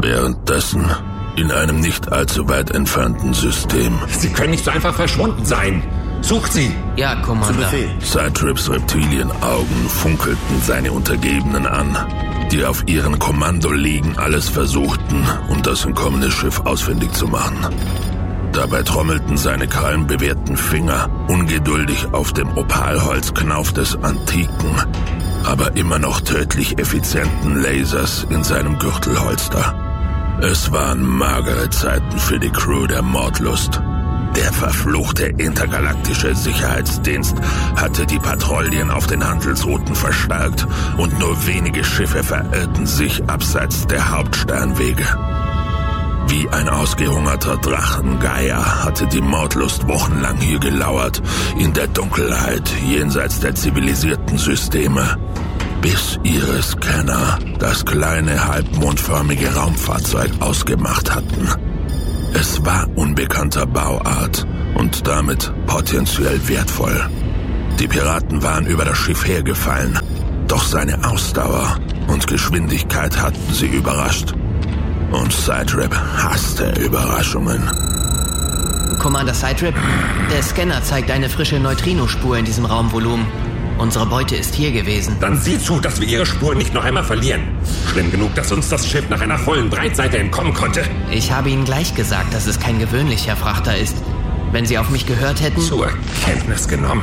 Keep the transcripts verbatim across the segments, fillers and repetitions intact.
Währenddessen, in einem nicht allzu weit entfernten System. Sie können nicht so einfach verschwunden sein. Sucht sie! Ja, Commander. Cytrips Reptilienaugen funkelten seine Untergebenen an, die auf ihren Kommandoliegen alles versuchten, um das entkommene Schiff ausfindig zu machen. Dabei trommelten seine krallenbewehrten Finger ungeduldig auf dem Opalholzknauf des antiken, aber immer noch tödlich effizienten Lasers in seinem Gürtelholster. Es waren magere Zeiten für die Crew der Mordlust. Der verfluchte intergalaktische Sicherheitsdienst hatte die Patrouillen auf den Handelsrouten verstärkt und nur wenige Schiffe verirrten sich abseits der Hauptsternwege. Wie ein ausgehungerter Drachengeier hatte die Mordlust wochenlang hier gelauert, in der Dunkelheit jenseits der zivilisierten Systeme, bis ihre Scanner das kleine halbmondförmige Raumfahrzeug ausgemacht hatten. Es war unbekannter Bauart und damit potenziell wertvoll. Die Piraten waren über das Schiff hergefallen, doch seine Ausdauer und Geschwindigkeit hatten sie überrascht. Und Cytrip hasste Überraschungen. Commander Cytrip, der Scanner zeigt eine frische Neutrinospur in diesem Raumvolumen. Unsere Beute ist hier gewesen. Dann sieh zu, dass wir ihre Spuren nicht noch einmal verlieren. Schlimm genug, dass uns das Schiff nach einer vollen Breitseite entkommen konnte. Ich habe Ihnen gleich gesagt, dass es kein gewöhnlicher Frachter ist. Wenn Sie auf mich gehört hätten... Zur Kenntnis genommen.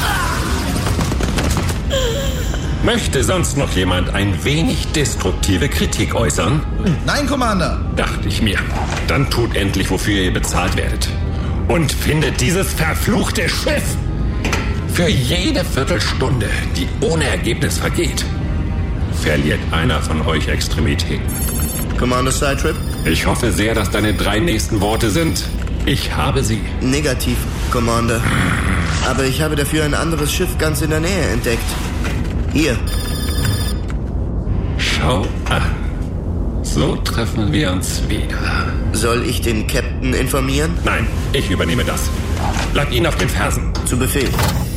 Möchte sonst noch jemand ein wenig destruktive Kritik äußern? Nein, Commander. Dachte ich mir. Dann tut endlich, wofür ihr bezahlt werdet. Und findet dieses verfluchte Schiff! Für jede Viertelstunde, die ohne Ergebnis vergeht, verliert einer von euch Extremitäten. Commander Cytrip? Ich hoffe sehr, dass deine drei nächsten Worte sind: Ich habe sie. Negativ, Commander. Aber ich habe dafür ein anderes Schiff ganz in der Nähe entdeckt. Hier. Schau an. So treffen wir uns wieder. Soll ich den Captain informieren? Nein, ich übernehme das. Bleib ihn auf den Fersen. Zu Befehl.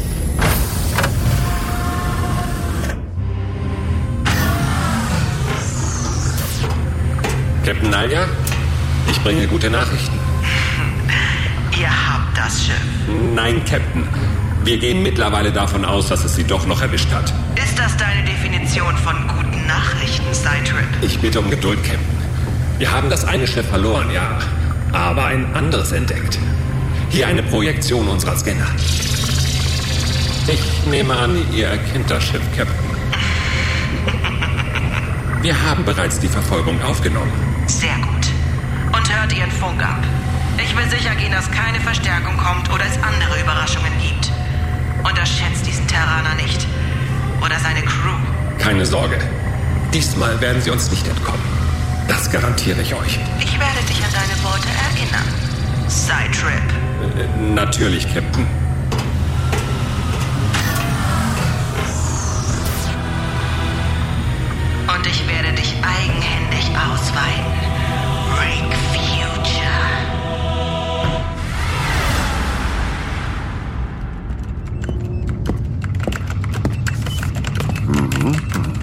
Captain Nalja, ich bringe gute Nachrichten. Ihr habt das Schiff. Nein, Captain. Wir gehen mittlerweile davon aus, dass es sie doch noch erwischt hat. Ist das deine Definition von guten Nachrichten, Cytrip? Ich bitte um Geduld, Captain. Wir haben das eine Schiff verloren, ja, aber ein anderes entdeckt. Hier eine Projektion unserer Scanner. Ich nehme an, ihr erkennt das Schiff, Captain. Wir haben bereits die Verfolgung aufgenommen. Sehr gut. Und hört ihren Funk ab. Ich will sicher gehen, dass keine Verstärkung kommt oder es andere Überraschungen gibt. Unterschätzt diesen Terraner nicht. Oder seine Crew. Keine Sorge. Diesmal werden sie uns nicht entkommen. Das garantiere ich euch. Ich werde dich an deine Worte erinnern. Cytrip. Äh, natürlich, Captain. Und ich werde dich eigenhändig ausweiten. Rig Future. Mhm.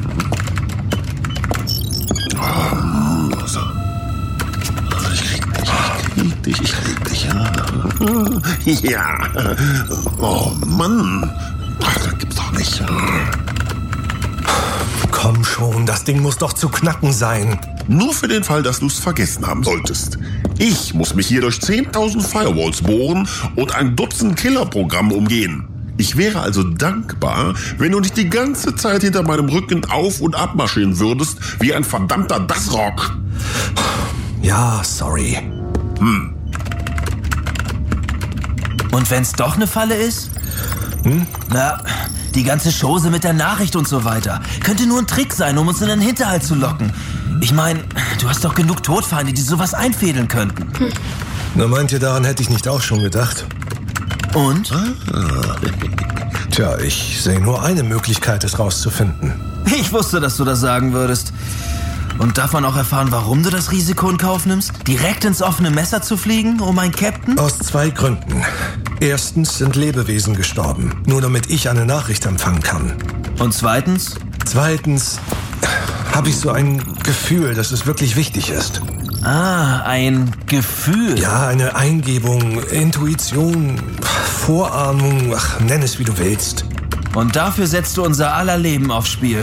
Ich krieg dich, ich krieg dich, ich krieg dich, ja. Ja. Oh Mann. Das gibt's doch nicht. Komm schon, das Ding muss doch zu knacken sein. Nur für den Fall, dass du es vergessen haben solltest. Ich muss mich hier durch zehntausend Firewalls bohren und ein Dutzend Killerprogramme umgehen. Ich wäre also dankbar, wenn du nicht die ganze Zeit hinter meinem Rücken auf- und abmarschieren würdest, wie ein verdammter Dassrock. Ja, sorry. Hm. Und wenn's doch eine Falle ist? Hm? Na, die ganze Chose mit der Nachricht und so weiter könnte nur ein Trick sein, um uns in den Hinterhalt zu locken. Ich meine, du hast doch genug Todfeinde, die sowas einfädeln könnten. Hm. Na, meint ihr, daran hätte ich nicht auch schon gedacht? Und? Ah. Tja, ich sehe nur eine Möglichkeit, es rauszufinden. Ich wusste, dass du das sagen würdest. Und darf man auch erfahren, warum du das Risiko in Kauf nimmst? Direkt ins offene Messer zu fliegen, oh mein Captain? Aus zwei Gründen. Erstens sind Lebewesen gestorben, nur damit ich eine Nachricht empfangen kann. Und zweitens? Zweitens habe ich so ein Gefühl, dass es wirklich wichtig ist. Ah, ein Gefühl. Ja, eine Eingebung, Intuition, Vorahnung, ach, nenn es wie du willst. Und dafür setzt du unser aller Leben aufs Spiel.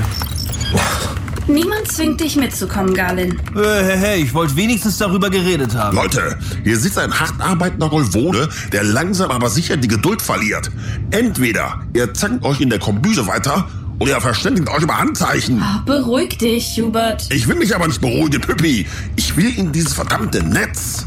Niemand zwingt dich mitzukommen, Galen. Hey, hey, hey, ich wollte wenigstens darüber geredet haben. Leute, hier sitzt ein hart arbeitender Golvone, der langsam aber sicher die Geduld verliert. Entweder ihr zankt euch in der Kombüse weiter oder ihr verständigt euch über Handzeichen. Oh, beruhig dich, Hubert. Ich will mich aber nicht beruhigen, Püppi. Ich will in dieses verdammte Netz.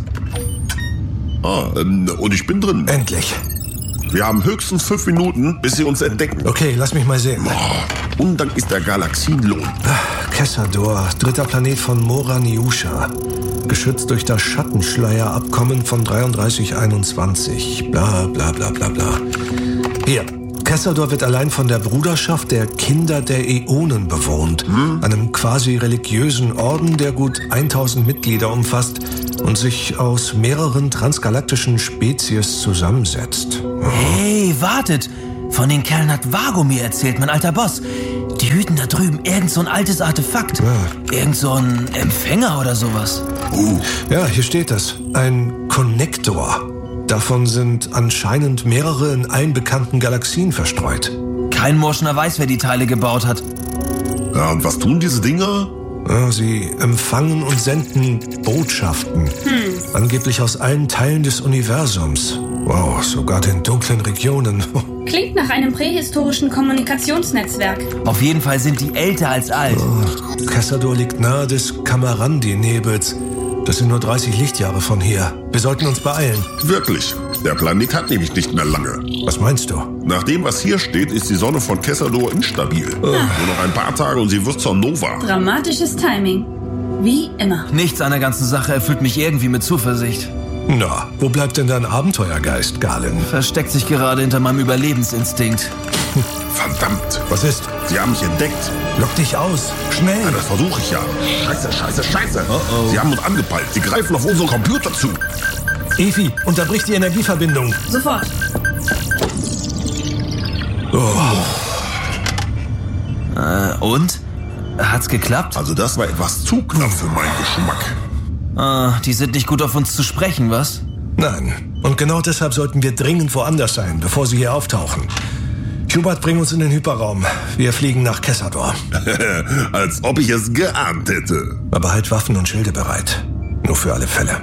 Ah, ähm, und ich bin drin. Endlich. Wir haben höchstens fünf Minuten, bis sie uns entdecken. Okay, lass mich mal sehen. Oh, und dann ist der Galaxienlohn. Kessador, dritter Planet von Mora Niusha. Geschützt durch das Schattenschleierabkommen von dreiunddreißig einundzwanzig. Bla bla bla bla bla. Hier, Kessador wird allein von der Bruderschaft der Kinder der Äonen bewohnt. Hm? Einem quasi religiösen Orden, der gut tausend Mitglieder umfasst und sich aus mehreren transgalaktischen Spezies zusammensetzt. Hey, wartet! Von den Kerlen hat Vago mir erzählt, mein alter Boss. Die hüten da drüben irgend so ein altes Artefakt. Ja. Irgend so ein Empfänger oder sowas. Uh. Ja, hier steht es. Ein Konnektor. Davon sind anscheinend mehrere in allen bekannten Galaxien verstreut. Kein Morschner weiß, wer die Teile gebaut hat. Ja, und was tun diese Dinger? Ja, sie empfangen und senden Botschaften. Hm. Angeblich aus allen Teilen des Universums. Wow, sogar den dunklen Regionen. Klingt nach einem prähistorischen Kommunikationsnetzwerk. Auf jeden Fall sind die älter als alt. Oh, Kessador liegt nahe des Kamarandi-Nebels. Das sind nur dreißig Lichtjahre von hier. Wir sollten uns beeilen. Wirklich? Der Planet hat nämlich nicht mehr lange. Was meinst du? Nach dem, was hier steht, ist die Sonne von Kessador instabil. Oh. Nur noch ein paar Tage und sie wird zur Nova. Dramatisches Timing. Wie immer. Nichts an der ganzen Sache erfüllt mich irgendwie mit Zuversicht. Na, wo bleibt denn dein Abenteuergeist, Galen? Versteckt sich gerade hinter meinem Überlebensinstinkt. Verdammt. Was ist? Sie haben mich entdeckt. Lock dich aus. Schnell. Ja, das versuche ich ja. Scheiße, scheiße, scheiße. Oh oh. Sie haben uns angepeilt. Sie greifen auf unseren Computer zu. Evi, unterbrich die Energieverbindung. Sofort. Oh. Äh, und? Hat's geklappt? Also das war etwas zu knapp für meinen Geschmack. Ah, die sind nicht gut auf uns zu sprechen, was? Nein. Und genau deshalb sollten wir dringend woanders sein, bevor sie hier auftauchen. Hubert, bring uns in den Hyperraum. Wir fliegen nach Kessador. Als ob ich es geahnt hätte. Aber halt Waffen und Schilde bereit. Nur für alle Fälle.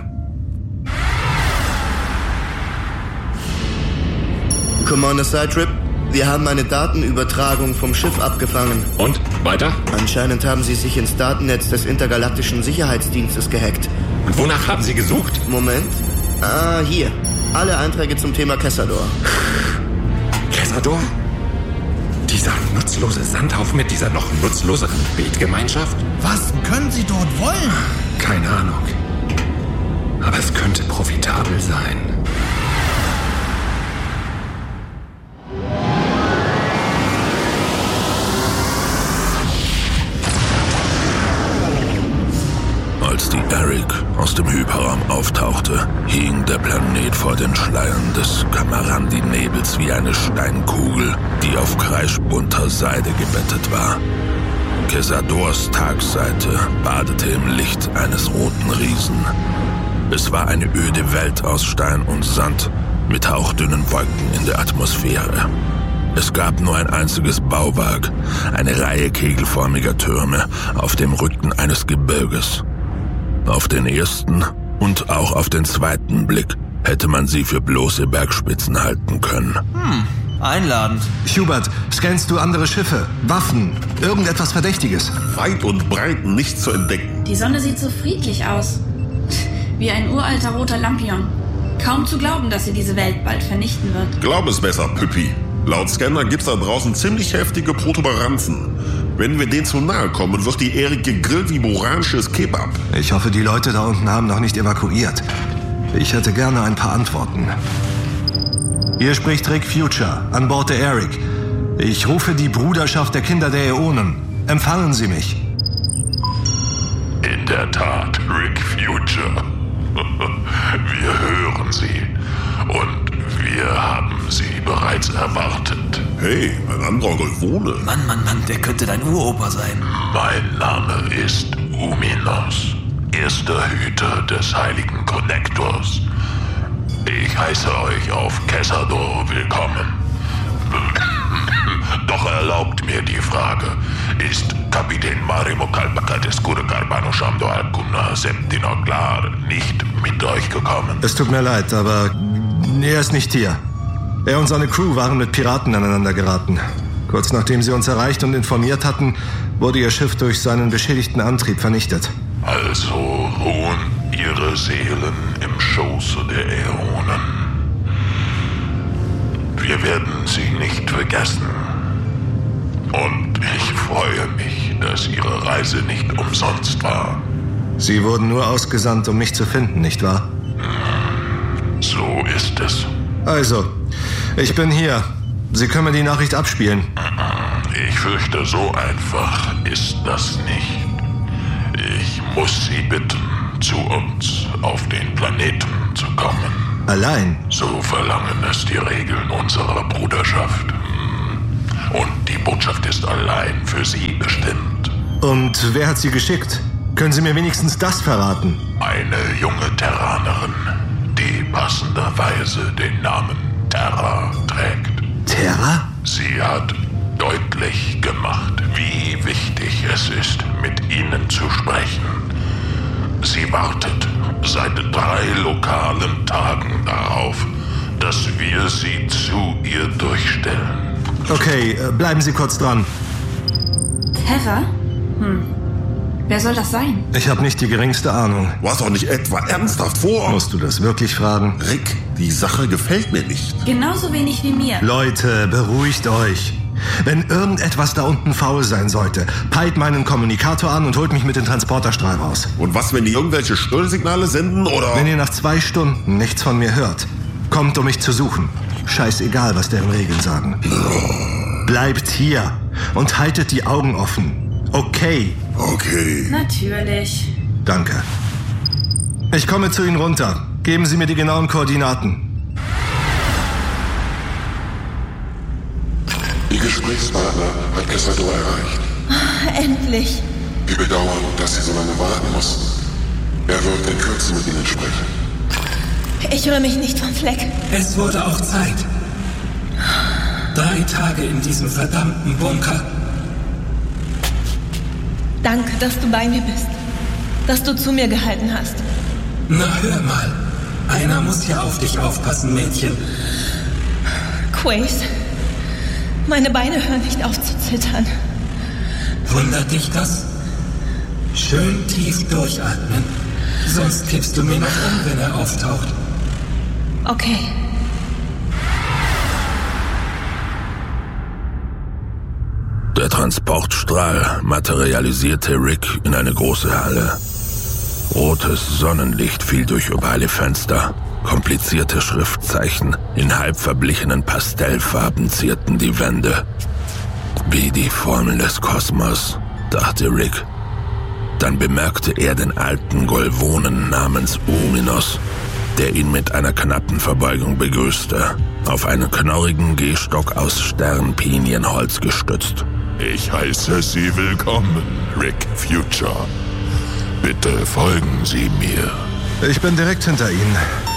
Commander Sidetrip, wir haben eine Datenübertragung vom Schiff abgefangen. Und? Weiter? Anscheinend haben sie sich ins Datennetz des Intergalaktischen Sicherheitsdienstes gehackt. Und wonach haben sie gesucht? Moment. Ah, hier. Alle Einträge zum Thema Kessador. Kessador? Dieser nutzlose Sandhaufen mit dieser noch nutzloseren Betgemeinschaft? Was können sie dort wollen? Keine Ahnung. Aber es könnte profitabel sein. Als die Eric aus dem Hyperraum auftauchte, hing der Planet vor den Schleiern des Kamarandi-Nebels wie eine Steinkugel, die auf kreischbunter Seide gebettet war. Kessadors Tagseite badete im Licht eines roten Riesen. Es war eine öde Welt aus Stein und Sand mit hauchdünnen Wolken in der Atmosphäre. Es gab nur ein einziges Bauwerk, eine Reihe kegelförmiger Türme auf dem Rücken eines Gebirges. Auf den ersten und auch auf den zweiten Blick hätte man sie für bloße Bergspitzen halten können. Hm, einladend. Hubert, scannst du andere Schiffe, Waffen, irgendetwas Verdächtiges? Weit und breit nichts zu entdecken. Die Sonne sieht so friedlich aus. Wie ein uralter roter Lampion. Kaum zu glauben, dass sie diese Welt bald vernichten wird. Glaub es besser, Püppi. Laut Scanner gibt's da draußen ziemlich heftige Protuberanzen. Wenn wir denen zu nahe kommen, wird die Erik gegrillt wie boranisches Kebab. Ich hoffe, die Leute da unten haben noch nicht evakuiert. Ich hätte gerne ein paar Antworten. Hier spricht Rick Future, an Bord der Erik. Ich rufe die Bruderschaft der Kinder der Äonen. Empfangen Sie mich. In der Tat, Rick Future. Wir hören Sie. Und wir haben Sie bereits erwartet. Hey, ein anderer Golvone. Mann, Mann, Mann, der könnte dein Uropa sein. Mein Name ist Uminos, erster Hüter Hüter des heiligen Konnektors. Ich heiße euch auf Cazador willkommen. Doch erlaubt mir die Frage, ist Kapitän Marimo Kalbakadeskur Carbano Shamdo Alcuna Septinoglar nicht mit euch gekommen? Es tut mir leid, aber er ist nicht hier. Er und seine Crew waren mit Piraten aneinander geraten. Kurz nachdem sie uns erreicht und informiert hatten, wurde ihr Schiff durch seinen beschädigten Antrieb vernichtet. Also ruhen ihre Seelen im Schoße der Äonen. Wir werden sie nicht vergessen. Und ich freue mich, dass ihre Reise nicht umsonst war. Sie wurden nur ausgesandt, um mich zu finden, nicht wahr? So ist es. Also, ich bin hier. Sie können mir die Nachricht abspielen. Ich fürchte, so einfach ist das nicht. Ich muss Sie bitten, zu uns auf den Planeten zu kommen. Allein? So verlangen es die Regeln unserer Bruderschaft. Und die Botschaft ist allein für Sie bestimmt. Und wer hat Sie geschickt? Können Sie mir wenigstens das verraten? Eine junge Terranerin, die passenderweise den Namen Terra trägt. Terra? Sie hat deutlich gemacht, wie wichtig es ist, mit Ihnen zu sprechen. Sie wartet seit drei lokalen Tagen darauf, dass wir sie zu ihr durchstellen. Okay, bleiben Sie kurz dran. Terra? Hm. Wer soll das sein? Ich habe nicht die geringste Ahnung. Du hast doch nicht etwa ernsthaft vor? Musst du das wirklich fragen? Rick, die Sache gefällt mir nicht. Genauso wenig wie mir. Leute, beruhigt euch. Wenn irgendetwas da unten faul sein sollte, peilt meinen Kommunikator an und holt mich mit dem Transporterstrahl raus. Und was, wenn die irgendwelche Störsignale senden, oder? Wenn ihr nach zwei Stunden nichts von mir hört, kommt, um mich zu suchen. Scheißegal, was deren Regeln sagen. Bleibt hier und haltet die Augen offen. Okay? Okay. Natürlich. Danke. Ich komme zu Ihnen runter. Geben Sie mir die genauen Koordinaten. Ihr Gesprächspartner hat Cazador erreicht. Endlich. Wir bedauern, dass Sie so lange warten mussten. Er wird in Kürze mit Ihnen sprechen. Ich rühre mich nicht vom Fleck. Es wurde auch Zeit. Drei Tage in diesem verdammten Bunker. Danke, dass du bei mir bist. Dass du zu mir gehalten hast. Na, hör mal. Einer muss ja auf dich aufpassen, Mädchen. Quace, meine Beine hören nicht auf zu zittern. Wundert dich das? Schön tief durchatmen. Sonst kippst du mir noch um, wenn er auftaucht. Okay. Der Transportstrahl materialisierte Rick in eine große Halle. Rotes Sonnenlicht fiel durch ovale Fenster. Komplizierte Schriftzeichen in halb verblichenen Pastellfarben zierten die Wände. Wie die Formel des Kosmos, dachte Rick. Dann bemerkte er den alten Golvonen namens Uminos, der ihn mit einer knappen Verbeugung begrüßte, auf einen knorrigen Gehstock aus Sternpinienholz gestützt. Ich heiße Sie willkommen, Rick Future. Bitte folgen Sie mir. Ich bin direkt hinter Ihnen.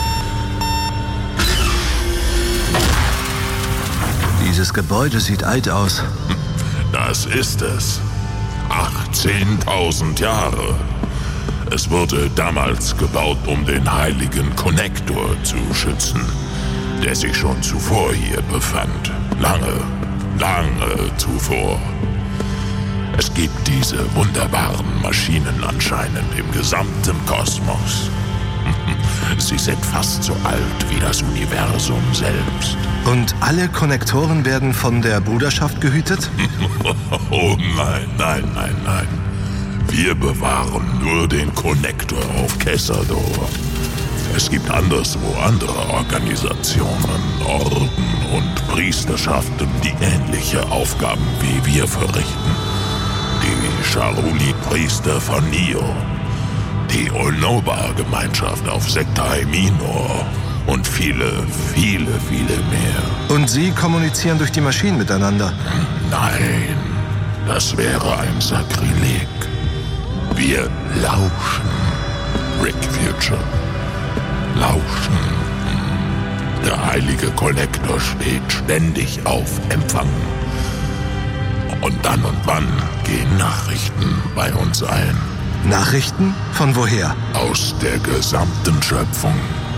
Dieses Gebäude sieht alt aus. Das ist es. achtzehntausend Jahre. Es wurde damals gebaut, um den heiligen Konnektor zu schützen, der sich schon zuvor hier befand. Lange, lange zuvor. Es gibt diese wunderbaren Maschinen anscheinend im gesamten Kosmos. Sie sind fast so alt wie das Universum selbst. Und alle Konnektoren werden von der Bruderschaft gehütet? Oh nein, nein, nein, nein. Wir bewahren nur den Konnektor auf Cazador. Es gibt anderswo andere Organisationen, Orden und Priesterschaften, die ähnliche Aufgaben wie wir verrichten. Die Charuli-Priester von Nio, die Olnoba-Gemeinschaft auf Sektai Minor und viele, viele, viele mehr. Und Sie kommunizieren durch die Maschinen miteinander? Nein, das wäre ein Sakrileg. Wir lauschen. Rick Future. Lauschen. Der heilige Kollektor steht ständig auf Empfang. Und dann und wann gehen Nachrichten bei uns ein. Nachrichten? Von woher? Aus der gesamten Schöpfung.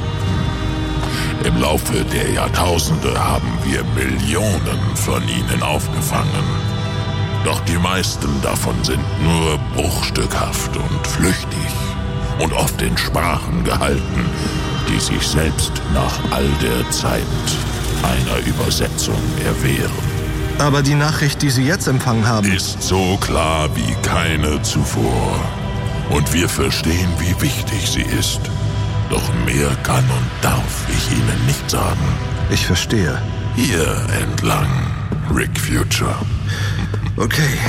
Im Laufe der Jahrtausende haben wir Millionen von ihnen aufgefangen. Doch die meisten davon sind nur bruchstückhaft und flüchtig und oft in Sprachen gehalten, die sich selbst nach all der Zeit einer Übersetzung erwehren. Aber die Nachricht, die Sie jetzt empfangen haben, ist so klar wie keine zuvor. Und wir verstehen, wie wichtig sie ist. Doch mehr kann und darf ich Ihnen nicht sagen. Ich verstehe. Hier entlang, Rick Future. Okay.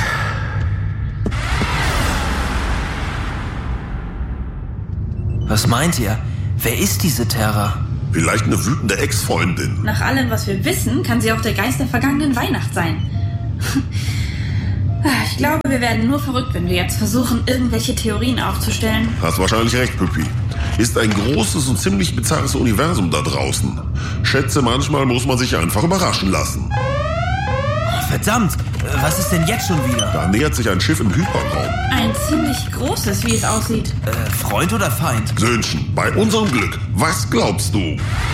Was meint ihr? Wer ist diese Terra? Vielleicht eine wütende Ex-Freundin. Nach allem, was wir wissen, kann sie auch der Geist der vergangenen Weihnacht sein. Ich glaube, wir werden nur verrückt, wenn wir jetzt versuchen, irgendwelche Theorien aufzustellen. Hast wahrscheinlich recht, Püppi. Ist ein großes und ziemlich bizarres Universum da draußen. Schätze, manchmal muss man sich einfach überraschen lassen. Verdammt, was ist denn jetzt schon wieder? Da nähert sich ein Schiff im Hyperraum. Ein ziemlich großes, wie es aussieht. Äh, Freund oder Feind? Söhnchen, bei unserem Glück, was glaubst du?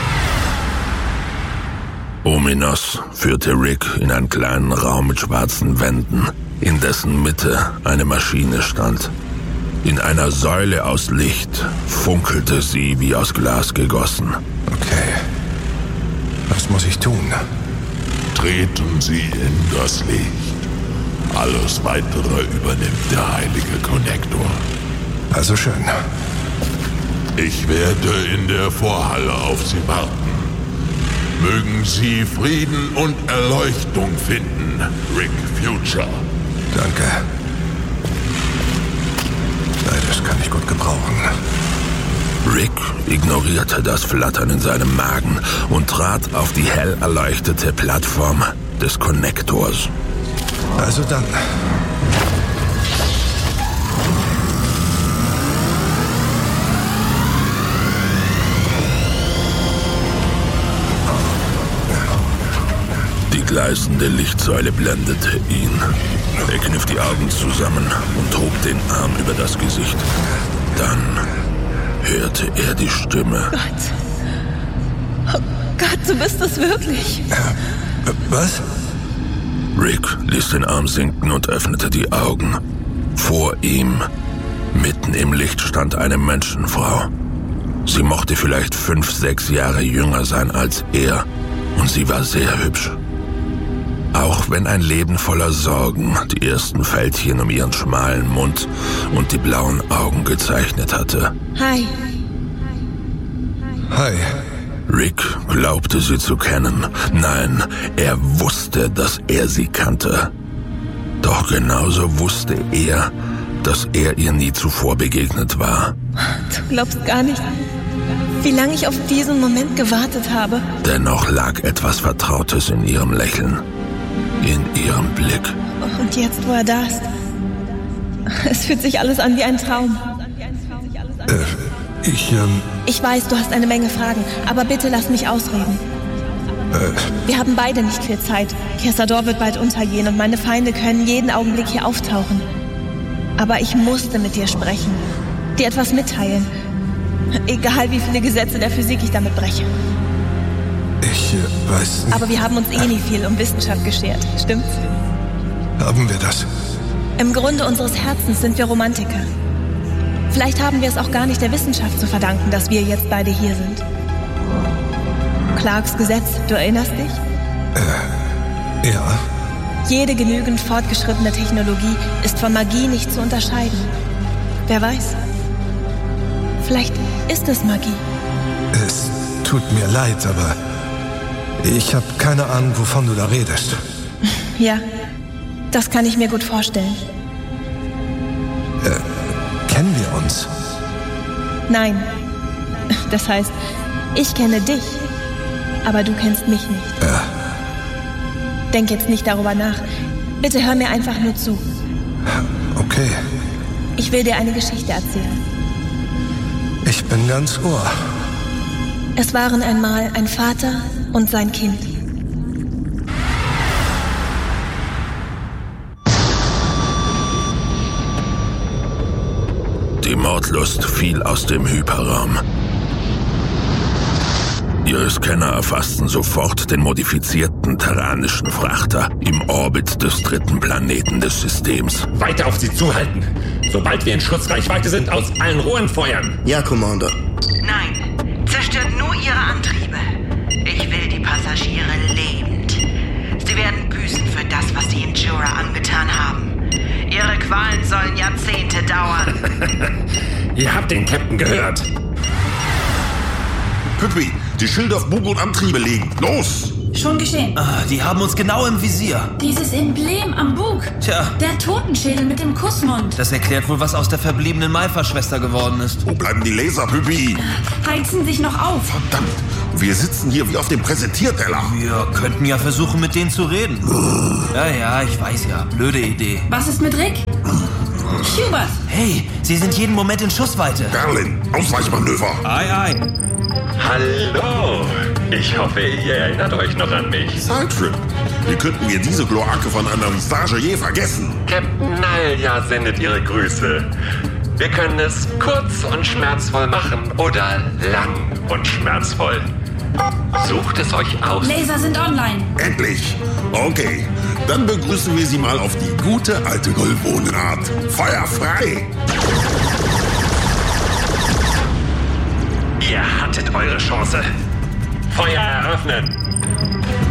Ominos führte Rick in einen kleinen Raum mit schwarzen Wänden, in dessen Mitte eine Maschine stand. In einer Säule aus Licht funkelte sie wie aus Glas gegossen. Okay. Was muss ich tun? Treten Sie in das Licht. Alles Weitere übernimmt der heilige Konnektor. Also schön. Ich werde in der Vorhalle auf Sie warten. Mögen Sie Frieden und Erleuchtung finden, Rick Future. Danke. Das kann ich gut gebrauchen. Rick ignorierte das Flattern in seinem Magen und trat auf die hell erleuchtete Plattform des Konnektors. Also dann. Die gleißende Lichtsäule blendete ihn. Er kniff die Augen zusammen und hob den Arm über das Gesicht. Dann hörte er die Stimme. Gott. Oh Gott, du bist es wirklich. Äh, was? Rick ließ den Arm sinken und öffnete die Augen. Vor ihm, mitten im Licht, stand eine Menschenfrau. Sie mochte vielleicht fünf, sechs Jahre jünger sein als er, und sie war sehr hübsch. Auch wenn ein Leben voller Sorgen die ersten Fältchen um ihren schmalen Mund und die blauen Augen gezeichnet hatte. Hi. Hi. Rick glaubte sie zu kennen. Nein, er wusste, dass er sie kannte. Doch genauso wusste er, dass er ihr nie zuvor begegnet war. Du glaubst gar nicht, wie lange ich auf diesen Moment gewartet habe. Dennoch lag etwas Vertrautes in ihrem Lächeln, in ihrem Blick. Und jetzt, wo er da ist, es fühlt sich alles an wie ein Traum. Äh, ich, ähm... Ich weiß, du hast eine Menge Fragen, aber bitte lass mich ausreden. Äh... Wir haben beide nicht viel Zeit. Kessador wird bald untergehen und meine Feinde können jeden Augenblick hier auftauchen. Aber ich musste mit dir sprechen, dir etwas mitteilen. Egal, wie viele Gesetze der Physik ich damit breche. Ich äh, weiß nicht. Aber wir haben uns eh nie viel um Wissenschaft geschert, stimmt's? Haben wir das? Im Grunde unseres Herzens sind wir Romantiker. Vielleicht haben wir es auch gar nicht der Wissenschaft zu verdanken, dass wir jetzt beide hier sind. Clarks Gesetz, du erinnerst dich? Äh, ja. Jede genügend fortgeschrittene Technologie ist von Magie nicht zu unterscheiden. Wer weiß? Vielleicht ist es Magie. Es tut mir leid, aber ich habe keine Ahnung, wovon du da redest. Ja, das kann ich mir gut vorstellen. Äh, kennen wir uns? Nein. Das heißt, ich kenne dich, aber du kennst mich nicht. Ja. Denk jetzt nicht darüber nach. Bitte hör mir einfach nur zu. Okay. Ich will dir eine Geschichte erzählen. Ich bin ganz Ohr. Es waren einmal ein Vater und sein Kind. Die Mordlust fiel aus dem Hyperraum. Ihre Scanner erfassten sofort den modifizierten terranischen Frachter im Orbit des dritten Planeten des Systems. Weiter auf sie zuhalten. Sobald wir in Schutzreichweite sind, aus allen Rohren feuern. Ja, Commander. Nein, zerstört nur ihre Antriebe. Ich will die Passagiere lebend. Sie werden büßen für das, was sie in Jura angetan haben. Ihre Qualen sollen Jahrzehnte dauern. Ihr habt den Captain gehört. Püppi, die Schilde auf Bug und Antriebe legen. Los! Schon geschehen. Ah, die haben uns genau im Visier. Dieses Emblem am Bug. Tja. Der Totenschädel mit dem Kussmund. Das erklärt wohl, was aus der verbliebenen Malfa-Schwester geworden ist. Wo bleiben die Laser, Püppi? Heizen sich noch auf. Verdammt, wir sitzen hier wie auf dem Präsentierteller. Wir könnten ja versuchen, mit denen zu reden. Ja, ja, ich weiß ja. Blöde Idee. Was ist mit Rick? Hubert! Hey, sie sind jeden Moment in Schussweite. Berlin, Ausweichmanöver. Ei, ei. Hallo. Ich hoffe, ihr erinnert euch noch an mich. Sidetrip. Wie könnten wir diese Kloake von Anastasia je vergessen? Captain Nalja sendet ihre Grüße. Wir können es kurz und schmerzvoll machen oder lang und schmerzvoll. Sucht es euch aus. Laser sind online. Endlich. Okay, dann begrüßen wir Sie mal auf die gute alte Golvonen-Art. Feuer frei! Ihr hattet eure Chance. Feuer eröffnen.